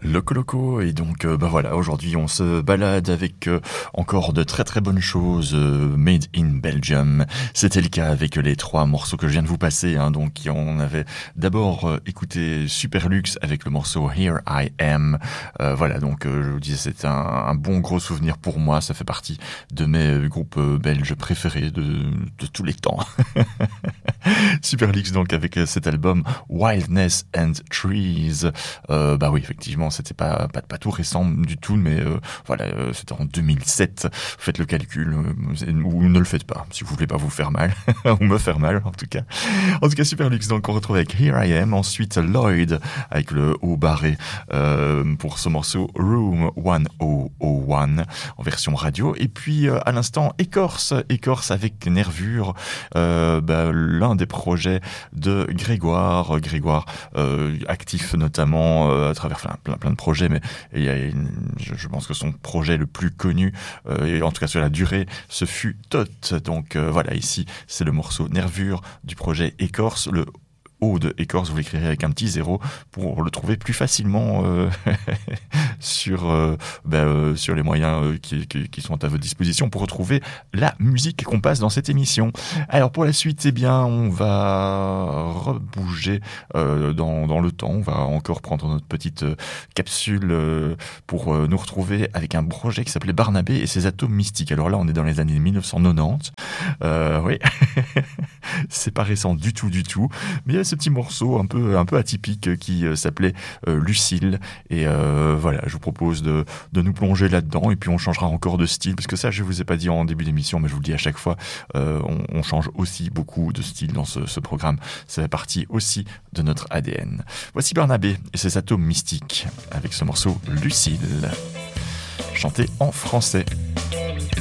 Loco Loco, et donc voilà, aujourd'hui on se balade avec encore de très très bonnes choses made in Belgium. C'était le cas avec les trois morceaux que je viens de vous passer, donc on avait d'abord écouté Superlux avec le morceau Here I Am. Voilà, donc je vous disais, c'est un bon gros souvenir pour moi, ça fait partie de mes groupes belges préférés de tous les temps. Superlux donc avec cet album Wildness and Trees. Bah oui, effectivement, c'était pas tout récent du tout, mais voilà, c'était en 2007. Faites le calcul, ou ne le faites pas, si vous voulez pas vous faire mal, ou me faire mal en tout cas. En tout cas, Superlux, donc on retrouve avec Here I Am, ensuite Lloyd avec le haut barré pour ce morceau Room 1001 en version radio, et puis à l'instant Écorce avec Nervure, l'un des projets de Grégoire, actif notamment à travers plein de projets, mais je pense que son projet le plus connu, et en tout cas sur la durée, ce fut Tot. Donc voilà, ici c'est le morceau Nervure du projet Écorce. Le O de Écorce, vous l'écrirez avec un petit 0 pour le trouver plus facilement sur les moyens qui sont à votre disposition pour retrouver la musique qu'on passe dans cette émission. Alors pour la suite, on va rebouger dans le temps. On va encore prendre notre petite capsule pour nous retrouver avec un projet qui s'appelait Barnabé et ses atomes mystiques. Alors là, on est dans les années 1990. Oui, c'est pas récent du tout, mais il y a ce petit morceau un peu atypique qui s'appelait Lucille, et voilà, je vous propose de nous plonger là-dedans, et puis on changera encore de style, parce que ça, je vous ai pas dit en début d'émission, mais je vous le dis à chaque fois, on change aussi beaucoup de style dans ce programme. Ça fait partie aussi de notre ADN. Voici Barnabé et ses atomes mystiques avec ce morceau Lucille, chanté en français.